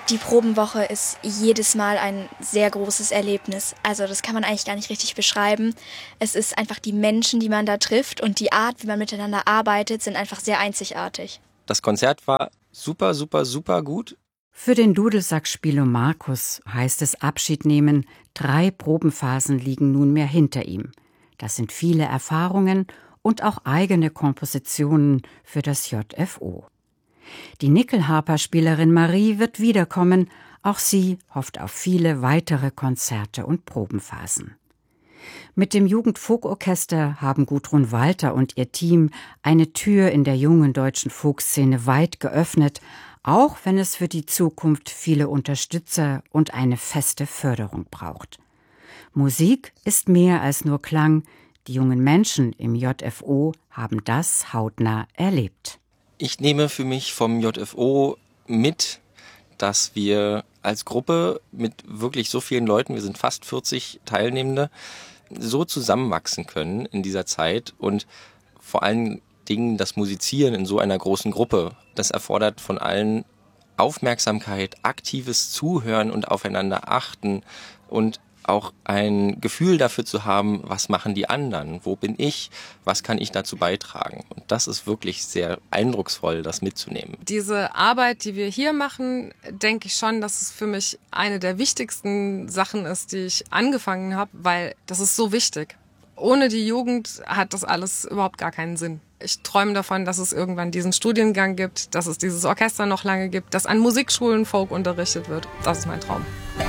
Die Probenwoche ist jedes Mal ein sehr großes Erlebnis. Also das kann man eigentlich gar nicht richtig beschreiben. Es ist einfach die Menschen, die man da trifft und die Art, wie man miteinander arbeitet, sind einfach sehr einzigartig. Das Konzert war super, super, super gut. Für den Dudelsackspieler Markus heißt es Abschied nehmen. 3 Probenphasen liegen nunmehr hinter ihm. Das sind viele Erfahrungen und auch eigene Kompositionen für das JFO. Die Nickelharper-Spielerin Marie wird wiederkommen. Auch sie hofft auf viele weitere Konzerte und Probenphasen. Mit dem Jugendfolkorchester haben Gudrun Walter und ihr Team eine Tür in der jungen deutschen Folkszene weit geöffnet, auch wenn es für die Zukunft viele Unterstützer und eine feste Förderung braucht. Musik ist mehr als nur Klang. Die jungen Menschen im JFO haben das hautnah erlebt. Ich nehme für mich vom JFO mit, dass wir als Gruppe mit wirklich so vielen Leuten, wir sind fast 40 Teilnehmende, so zusammenwachsen können in dieser Zeit und vor allen Dingen das Musizieren in so einer großen Gruppe, das erfordert von allen Aufmerksamkeit, aktives Zuhören und aufeinander achten und auch ein Gefühl dafür zu haben, was machen die anderen, wo bin ich, was kann ich dazu beitragen. Und das ist wirklich sehr eindrucksvoll, das mitzunehmen. Diese Arbeit, die wir hier machen, denke ich schon, dass es für mich eine der wichtigsten Sachen ist, die ich angefangen habe, weil das ist so wichtig. Ohne die Jugend hat das alles überhaupt gar keinen Sinn. Ich träume davon, dass es irgendwann diesen Studiengang gibt, dass es dieses Orchester noch lange gibt, dass an Musikschulen Folk unterrichtet wird. Das ist mein Traum.